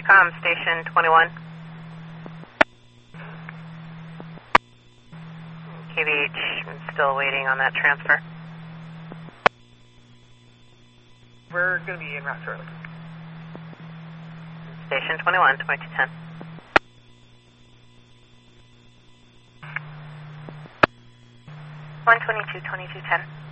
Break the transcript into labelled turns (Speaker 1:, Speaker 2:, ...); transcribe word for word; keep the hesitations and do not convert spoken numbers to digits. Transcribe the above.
Speaker 1: com, station twenty-one. K V H, I'm still waiting on that transfer.
Speaker 2: We're going to be en route shortly.
Speaker 1: Station twenty-one, twenty-two ten.
Speaker 3: one twenty-two, twenty-two ten.